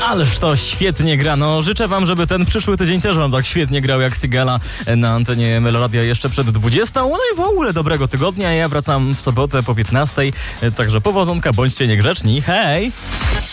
Ależ to świetnie gra. No, życzę wam, żeby ten przyszły tydzień też wam tak świetnie grał jak Sigala na antenie Meloradia jeszcze przed 20. No i w ogóle dobrego tygodnia. Ja wracam w sobotę po 15. Także powodzonka, bądźcie niegrzeczni. Hej!